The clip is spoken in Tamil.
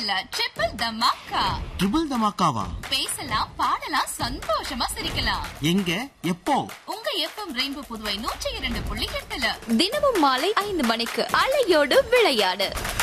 மசாலா ட்ரிபிள் தமாக்கா. ட்ரிபிள் தமாக்காவா? பேசலாம், பாடலாம், சந்தோஷமா சிரிக்கலாம். எங்க, எப்போ? உங்க FM ரெயின்போ புதுவை 102.8 தினமும் மாலை 5 மணிக்கு அலையோடு விளையாடு.